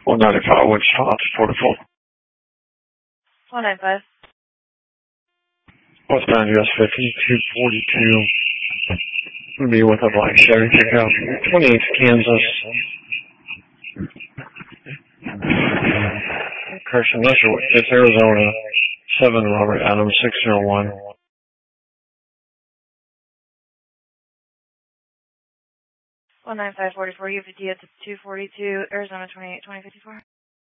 195 Wichita to 44. 195. Westbound US 5242. Would be with a black Chevy pickup. 28 Kansas. Correction, it's Arizona. 7 Robert Adams 601. 19544. You have a D at 242 Arizona 28 2054.